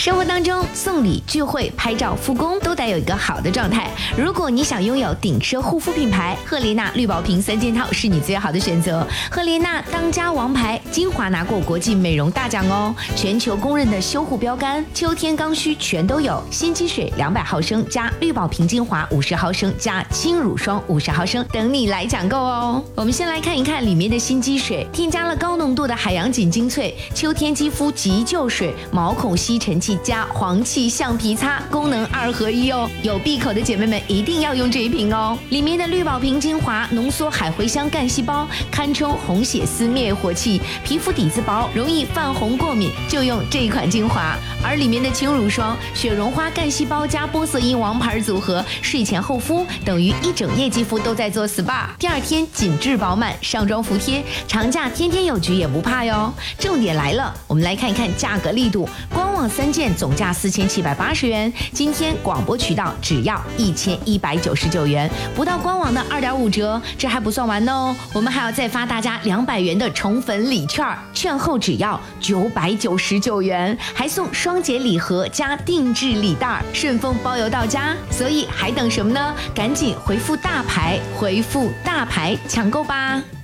生活当中，送礼、聚会、拍照、复工都得有一个好的状态。如果你想拥有顶奢护肤品牌，赫莲娜绿宝瓶3件套是你最好的选择。赫莲娜当家王牌，精华拿过国际美容大奖哦，全球公认的修护标杆，秋天刚需全都有。新积水200毫升加绿宝瓶精华50毫升加轻乳霜50毫升，等你来抢购哦。我们先来看一看里面的新积水，添加了高浓度的海洋锦精粹，秋天肌肤急救水，毛孔吸尘器加黄芪橡皮擦，功能2合1哦。有闭口的姐妹们一定要用这一瓶哦。里面的绿宝瓶精华浓缩海茴香干细胞，堪称红血丝灭火器，皮肤底子薄，容易泛红过敏，就用这一款精华。而里面的轻乳霜，雪绒花干细胞加玻色因王牌组合，睡前厚敷，等于一整夜肌肤都在做 SPA， 第2天紧致饱满，上妆服帖，长假天天有局也不怕哟。重点来了，我们来看一看价格力度，官网3件总价4780元，今天广播渠道只要1199元，不到官网的2.5折，这还不算完哦，我们还要再发大家200元的宠粉礼券，券后只要999元，还送双节礼盒加定制礼袋，顺丰包邮到家，所以还等什么呢？赶紧回复大牌，回复大牌抢购吧。